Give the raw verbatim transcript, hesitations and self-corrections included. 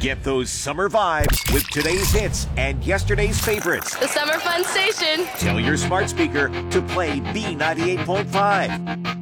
Get those summer vibes with today's hits and yesterday's favorites. The Summer Fun Station. Tell your smart speaker to play B ninety-eight point five.